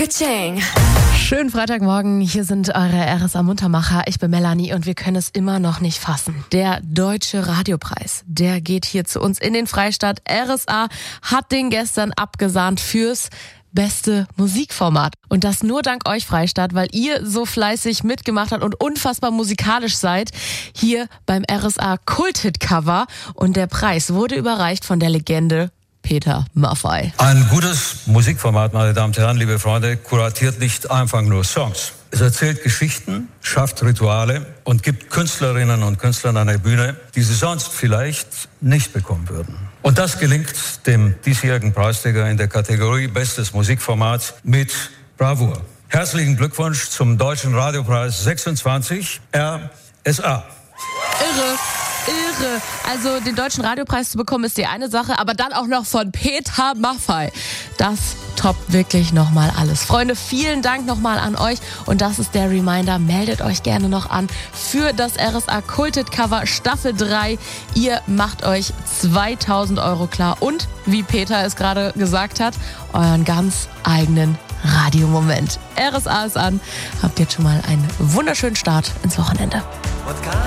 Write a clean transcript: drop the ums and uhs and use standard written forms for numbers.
Ka-ching. Schönen Freitagmorgen, hier sind eure RSA Muntermacher. Ich bin Melanie und wir können es immer noch nicht fassen. Der Deutsche Radiopreis, der geht hier zu uns in den Freistaat. RSA hat den gestern abgesahnt fürs beste Musikformat. Und das nur dank euch, Freistaat, weil ihr so fleißig mitgemacht habt und unfassbar musikalisch seid. Hier beim RSA Kult-Hit-Cover. Und der Preis wurde überreicht von der Legende Peter Maffay. Ein gutes Musikformat, meine Damen und Herren, liebe Freunde, kuratiert nicht einfach nur Songs. Es erzählt Geschichten, schafft Rituale und gibt Künstlerinnen und Künstlern eine Bühne, die sie sonst vielleicht nicht bekommen würden. Und das gelingt dem diesjährigen Preisträger in der Kategorie Bestes Musikformat mit Bravour. Herzlichen Glückwunsch zum Deutschen Radiopreis 26 RSA. Irre. Also den Deutschen Radiopreis zu bekommen ist die eine Sache, aber dann auch noch von Peter Maffay. Das toppt wirklich nochmal alles. Freunde, vielen Dank nochmal an euch und das ist der Reminder. Meldet euch gerne noch an für das RSA Kulted Cover Staffel 3. Ihr macht euch 2.000 € klar und, wie Peter es gerade gesagt hat, euren ganz eigenen Radiomoment. RSA ist an. Habt jetzt schon mal einen wunderschönen Start ins Wochenende.